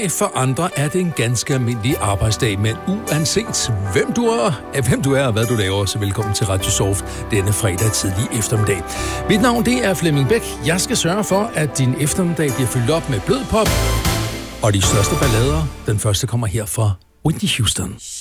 For andre er det en ganske almindelig arbejdsdag, men uanset hvem du er og hvad du laver, så velkommen til Radio Soft denne fredag tidlig eftermiddag. Mit navn det er Flemming Bæk. Jeg skal sørge for, at din eftermiddag bliver fyldt op med blød pop og de største ballader. Den første kommer her fra Whitney Houston.